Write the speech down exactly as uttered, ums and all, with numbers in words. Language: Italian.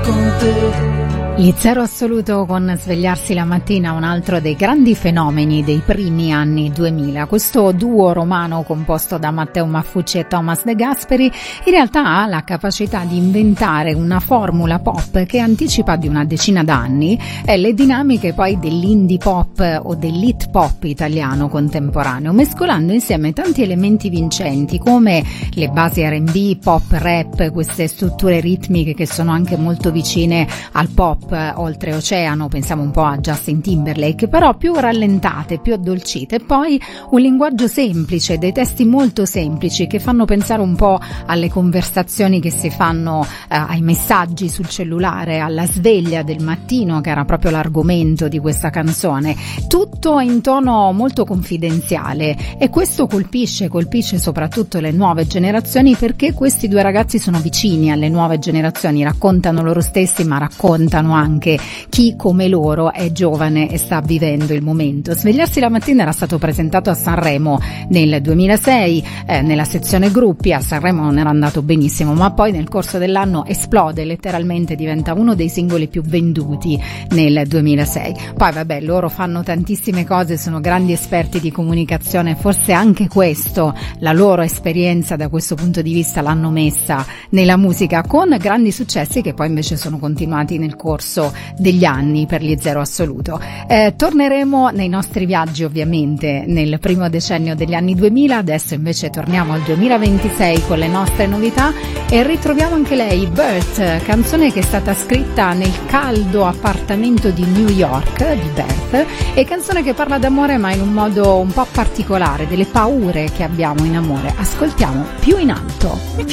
con te. Il Zero Assoluto con Svegliarsi la mattina, un altro dei grandi fenomeni dei primi anni duemila. Questo duo romano composto da Matteo Maffucci e Thomas De Gasperi in realtà ha la capacità di inventare una formula pop che anticipa di una decina d'anni eh, le dinamiche poi dell'indie pop o dell'hit pop italiano contemporaneo, mescolando insieme tanti elementi vincenti come le basi R and B, pop, rap, queste strutture ritmiche che sono anche molto vicine al pop oltreoceano, pensiamo un po' a Justin Timberlake, però più rallentate, più addolcite, e poi un linguaggio semplice, dei testi molto semplici che fanno pensare un po' alle conversazioni che si fanno, eh, ai messaggi sul cellulare, alla sveglia del mattino, che era proprio l'argomento di questa canzone, tutto in tono molto confidenziale, e questo colpisce, colpisce soprattutto le nuove generazioni, perché questi due ragazzi sono vicini alle nuove generazioni, raccontano loro stessi ma raccontano anche chi come loro è giovane e sta vivendo il momento. Svegliarsi la mattina era stato presentato a Sanremo nel duemilasei, eh, nella sezione gruppi. A Sanremo non era andato benissimo, ma poi nel corso dell'anno esplode, letteralmente diventa uno dei singoli più venduti nel duemilasei. Poi vabbè, loro fanno tantissime cose, sono grandi esperti di comunicazione, forse anche questo, la loro esperienza da questo punto di vista l'hanno messa nella musica, con grandi successi che poi invece sono continuati nel corso degli anni per gli Zero Assoluto. Eh, torneremo nei nostri viaggi ovviamente nel primo decennio degli anni duemila, adesso invece torniamo al duemilaventisei con le nostre novità e ritroviamo anche lei, Bert, canzone che è stata scritta nel caldo appartamento di New York di Bert, e canzone che parla d'amore ma in un modo un po' particolare, delle paure che abbiamo in amore. Ascoltiamo Più in alto.